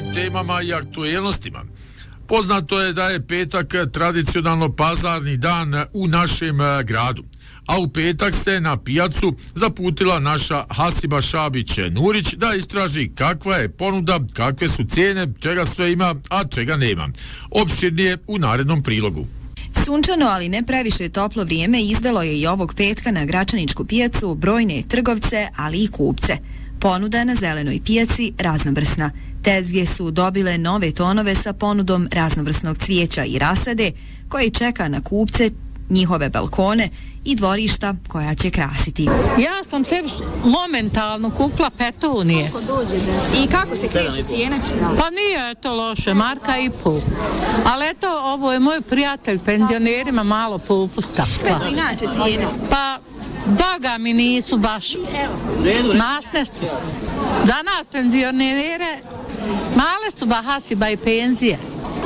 temama i aktuelnostima. Poznato je da je petak tradicionalno pazarni dan u našem gradu. A u petak se na pijacu zaputila naša Hasiba Šabić-Nurić da istraži kakva je ponuda, kakve su cijene, čega sve ima, a čega nema. Opširnije u narednom prilogu. Sunčano, ali ne previše toplo vrijeme izvelo je i ovog petka na Gračaničku pijacu brojne trgovce, ali i kupce. Ponuda na zelenoj pijaci raznovrsna. Tezge su dobile nove tonove sa ponudom raznovrsnog cvijeća i rasade, koji čeka na kupce, njihove balkone i dvorišta koja će krasiti. Ja sam sebi momentalno kupila petunije. I kako se kreću cijene? Pa nije to loše, marka i pol. Ali eto, ovo je moj prijatelj, penzionerima malo popusta. Sve su inače cijene? Pa, Boga mi nisu baš masne su. Za nas penzionere male su Hasiba i penzije.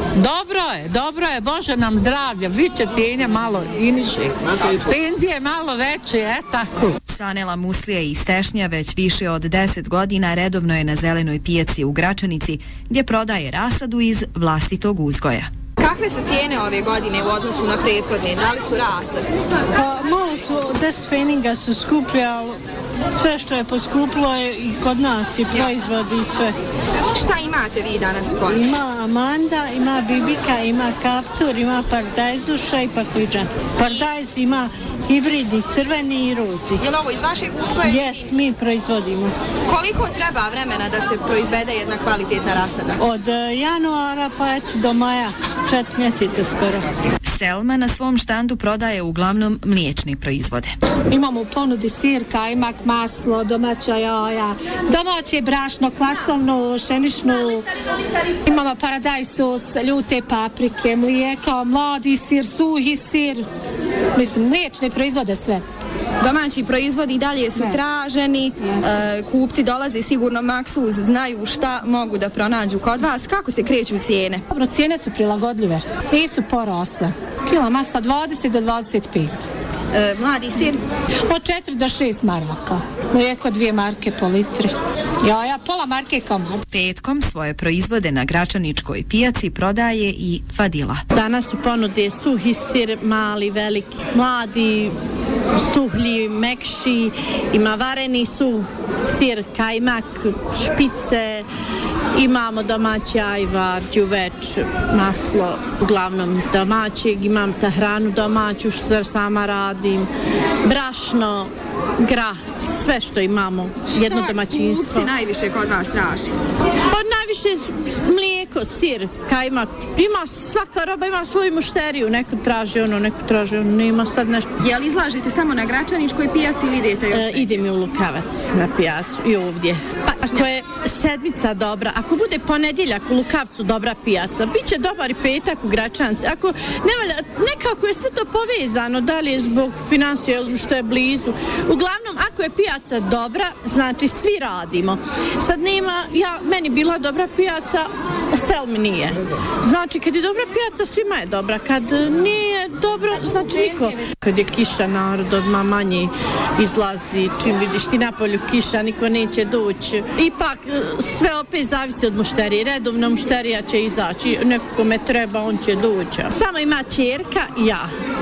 Dobro je, Bože nam zdravlja, bit će cijenja malo iniše, penzije malo veće, tako. Sanela Muslija iz Tešnja već više od 10 godina redovno je na zelenoj pijaci u Gračanici, gdje prodaje rasadu iz vlastitog uzgoja. Kakve su cijene ove godine u odnosu na prethodne? Da li su rasle? Pa, malo su, 10 feninga su skuplje, ali sve što je poskupilo je i kod nas i proizvodi i sve. Šta imate vi danas u ponudi? Ima Amanda, ima Bibika, ima Kaptur, ima Paradajzuša i Pakviđan. Paradajz ima hibridni, crveni i rozi. Je li ovo iz vašeg uzgoja? Jes, mi proizvodimo. Koliko treba vremena da se proizvede jedna kvalitetna rasada? Od januara pa eto do maja, 4 mjeseca skoro. Selma na svom štandu prodaje uglavnom mliječne proizvode. Imamo u ponudi sir, kajmak, maslo, domaća jaja, domaće brašno, klasovnu, šenišnu. Imamo paradajz sos, ljute paprike, mlijeko, mladi sir, suhi sir. Mislim, mliječne proizvode sve. Domaći proizvodi dalje su traženi, kupci dolaze sigurno maksuz, znaju šta mogu da pronađu kod vas. Kako se kreću cijene? Dobro, cijene su prilagodljive, nisu porasle. Kila masla 20 do 25. Mladi sir? Od 4 do 6 maraka. Mlijeko 2 marke po litri. Ja, pola marke komad. Petkom svoje proizvode na Gračaničkoj pijaci prodaje i Fadila. Danas u ponude suhi sir, mali, veliki, mladi, suhlji, mekši, ima vareni sir, kajmak, špice, imamo domaći ajvar, đuveč, maslo, uglavnom iz domaćeg, imam tahranu domaću što sama radim, brašno, grah, sve što imamo, jedno domaćinstvo. Šta kupci najviše kod vas traži? Pa najviše mlijeko, sir, kajmak, ima svaka roba, ima svoju mušteriju, neko traži ono, nema sad nešto. Je li izlažete samo na Gračaničkoj pijaci ili idete još? Idem i u Lukavac na pijacu i ovdje. Pa ako je sedmica dobra, ako bude ponedjeljak u Lukavcu dobra pijaca, bit će dobar i petak u Gračanci. Ako ne valja, nekako je sve to povezano, da li je zbog financija ili što je blizu. Uglavnom, ako je pijaca dobra, znači svi radimo. Sad nema, meni bila dobra pijaca, Selmi nije. Znači, kad je dobra pijaca, svima je dobra. Kad nije dobro, znači niko. Kad je kiša, narod odmah manje izlazi. Čim vidiš ti napolju kiša, niko neće doći. Ipak, sve opet zavisi od mušterije. Redovna mušterija će izaći. Neko kome treba, on će doći. Samo ima ćerka i ja.